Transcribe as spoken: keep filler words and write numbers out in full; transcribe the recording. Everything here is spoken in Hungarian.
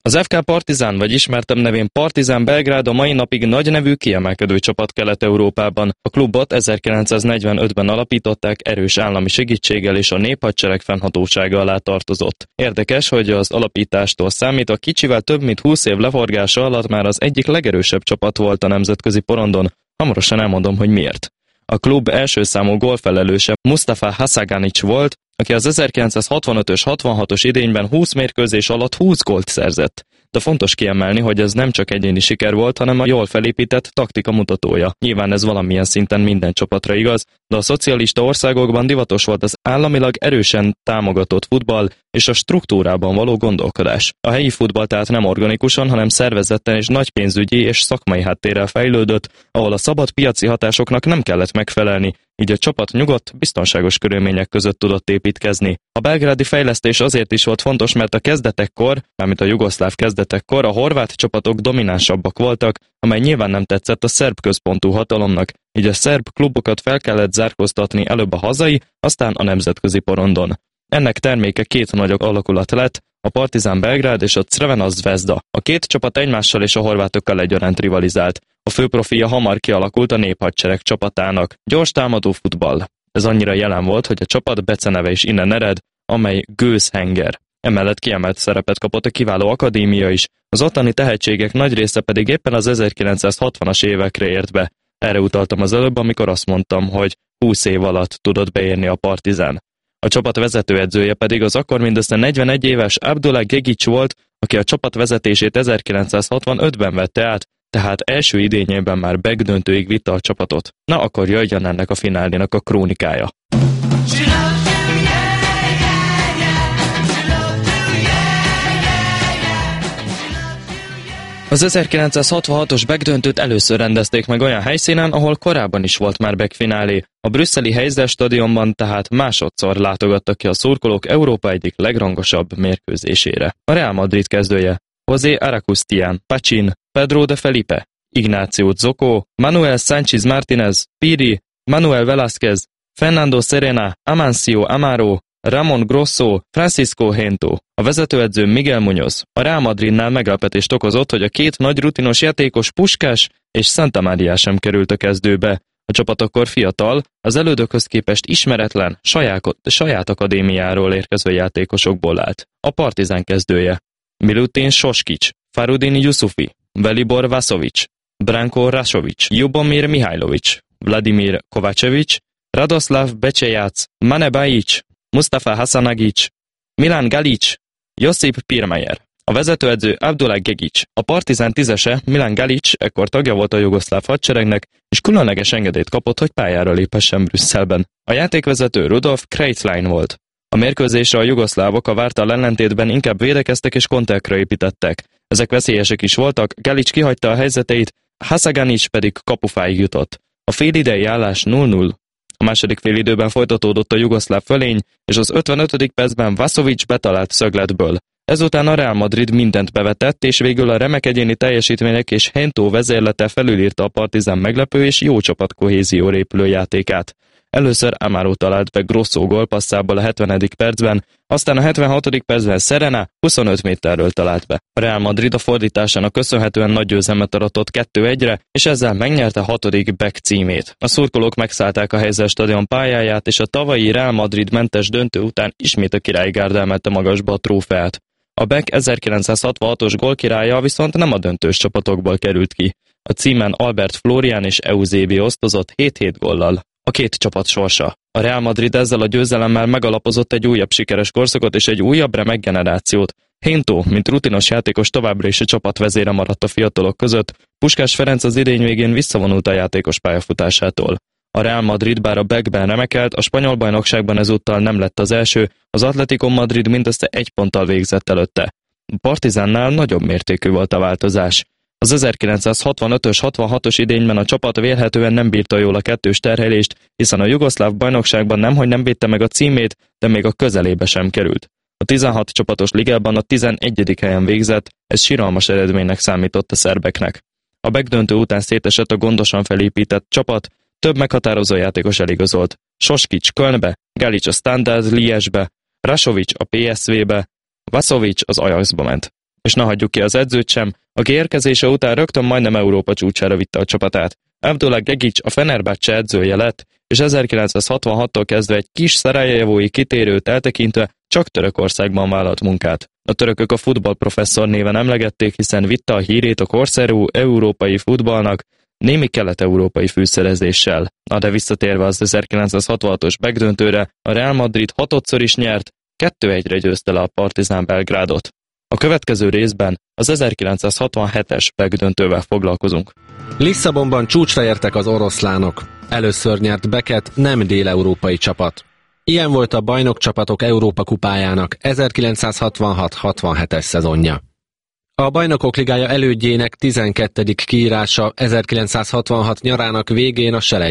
Az ef ká Partizán, vagy ismertebb nevén Partizán Belgrád a mai napig nagy nevű kiemelkedő csapat Kelet-Európában. A klubot ezerkilencszáznegyvenötben alapították, erős állami segítséggel és a néphadsereg fennhatósága alá tartozott. Érdekes, hogy az alapítástól számítva kicsivel több mint húsz év leforgása alatt már az egyik legerősebb csapat volt a nemzetközi porondon. Hamarosan elmondom, hogy miért. A klub első számú gólfelelőse Mustafa Hasaganic volt, aki az ezerkilencszázhatvanötös hatvanhatos idényben húsz mérkőzés alatt húsz gólt szerzett. De fontos kiemelni, hogy ez nem csak egyéni siker volt, hanem a jól felépített taktika mutatója. Nyilván ez valamilyen szinten minden csapatra igaz, de a szocialista országokban divatos volt az államilag erősen támogatott futball és a struktúrában való gondolkodás. A helyi futball tehát nem organikusan, hanem szervezetten és nagy pénzügyi és szakmai háttérrel fejlődött, ahol a szabad piaci hatásoknak nem kellett megfelelni, így a csapat nyugodt, biztonságos körülmények között tudott építkezni. A belgrádi fejlesztés azért is volt fontos, mert a kezdetekkor, mármint a jugoszláv kezdetekkor a horvát csapatok dominánsabbak voltak, amely nyilván nem tetszett a szerb központú hatalomnak, így a szerb klubokat fel kellett zárkóztatni előbb a hazai, aztán a nemzetközi porondon. Ennek terméke két nagy alakulat lett, a Partizán Belgrád és a Crvena Zvezda. A két csapat egymással és a horvátokkal egyaránt rivalizált. A főprofilja hamar kialakult a néphadsereg csapatának. Gyors támadó futball. Ez annyira jelen volt, hogy a csapat beceneve is innen ered, amely gőzhenger. Emellett kiemelt szerepet kapott a kiváló akadémia is, az ottani tehetségek nagy része pedig éppen az ezerkilencszázhatvanas évekre ért be. Erre utaltam az előbb, amikor azt mondtam, hogy húsz év alatt tudott beérni a Partizán. A csapat vezetőedzője pedig az akkor mindössze negyvenegy éves Abdullah Gegic volt, aki a csapat vezetését ezerkilencszázhatvanötben vette át, tehát első idényében már begdöntőig vitte a csapatot. Na akkor jöjjön ennek a finálénak a krónikája. Az ezerkilencszázhatvanhatos begdöntőt először rendezték meg olyan helyszínen, ahol korábban is volt már begfinálé. A brüsszeli Heysel stadionban tehát másodszor látogattak ki a szurkolók Európa egyik legrangosabb mérkőzésére. A Real Madrid kezdője José Aracustián, Pachin, Pedro de Felipe, Ignacio Zoco, Manuel Sánchez Martínez, Piri, Manuel Velázquez, Fernando Serena, Amancio Amaro, Ramon Grosso, Francisco Hento, a vezetőedző Miguel Muñoz. A Real Madridnál meglepetést okozott, hogy a két nagy rutinos játékos Puskás és Santamaría sem került a kezdőbe. A csapat akkor fiatal, az elődökhöz képest ismeretlen, saját, saját akadémiáról érkező játékosokból állt. A Partizán kezdője Milutin Soskic, Farudin Yusufi, Velibor Vasovic, Branko Rasovic, Ljubomir Mihajlovic, Vladimir Kovacevic, Radoslav Becsejac, Mane Bajic, Mustafa Hasanagic, Milan Galic, Josip Pirmayer. A vezetőedző Abdullah Gegic. A Partizán tízese Milan Galic ekkor tagja volt a jugoszláv hadseregnek, és különleges engedélyt kapott, hogy pályára léphessen Brüsszelben. A játékvezető Rudolf Kreitlein volt. A mérkőzésre a jugoszlávok a várttal ellentétben inkább védekeztek és konterkra építettek. Ezek veszélyesek is voltak, Galic kihagyta a helyzeteit, Hasaganic pedig kapufáig jutott. A félidei állás nulla nulla. A második félidőben folytatódott a jugoszláv fölény, és az ötvenötödik percben Vasovic betalált szögletből. Ezután a Real Madrid mindent bevetett, és végül a remek egyéni teljesítmények és Hento vezérlete felülírta a Partizán meglepő és jó csapat kohézió épülő játékát. Először Amaro talált be Grosso gólpasszából a hetvenedik percben, aztán a hetvenhatodik percben Serena huszonöt méterről talált be. A Real Madrid a fordításának köszönhetően nagy győzelmet aratott kettő egyre, és ezzel megnyerte a hatodik Beck címét. A szurkolók megszállták a Heysel stadion pályáját, és a tavalyi Real Madrid mentes döntő után ismét a királyi gárda emelte magasba a trófeát. A Beck ezerkilencszázhatvanhatos gólkirálya viszont nem a döntős csapatokból került ki. A címen Albert Florian és Eusebio osztozott hét-hét góllal. A két csapat sorsa. A Real Madrid ezzel a győzelemmel megalapozott egy újabb sikeres korszakot és egy újabb remek generációt. Hento, mint rutinos játékos továbbra is a csapat vezére maradt a fiatalok között, Puskás Ferenc az idény végén visszavonult a játékos pályafutásától. A Real Madrid bár a Beckben remekelt, a spanyol bajnokságban ezúttal nem lett az első, az Atlético Madrid mindössze egy ponttal végzett előtte. A Partizánnál nagyobb mértékű volt a változás. Az ezerkilencszázhatvanötös hatvanhatos idényben a csapat vélhetően nem bírta jól a kettős terhelést, hiszen a jugoszláv bajnokságban nemhogy nem védte meg a címét, de még a közelébe sem került. A tizenhat csapatos ligában a tizenegyedik helyen végzett, ez siralmas eredménynek számított a szerbeknek. A begdöntő után szétesett a gondosan felépített csapat, több meghatározó játékos eligazolt. Soskic Kölnbe, Galic a Standard Liège-be, Rasovic a pé es vé-be, Vasovic az Ajaxba ment. És ne hagyjuk ki az edzőt sem, aki érkezése után rögtön majdnem Európa csúcsára vitte a csapatát. Abdullah Gegic a Fenerbahce edzője lett, és ezerkilencszázhatvanhattól kezdve egy kis szarajevói kitérőt eltekintve csak Törökországban vállalt munkát. A törökök a futballprofesszor néven emlegették, hiszen vitte a hírét a korszerű európai futballnak, némi kelet-európai fűszerezéssel. Na de visszatérve az ezerkilencszázhatvanhatos megdöntőre, a Real Madrid hatodszor is nyert, kettő egyre győzte le a Partizán Belgrádot. A következő részben az ezerkilencszázhatvanhetes megdöntővel foglalkozunk. Lisszabonban csúcsra értek az oroszlánok. Először nyert Beckett nem dél-európai csapat. Ilyen volt a bajnokcsapatok Európa kupájának ezerkilencszázhatvanhat hatvanhetes szezonja. A Bajnokok Ligája elődjének tizenkettedik kiírása ezerkilencszázhatvanhat nyarának végén a selejtezők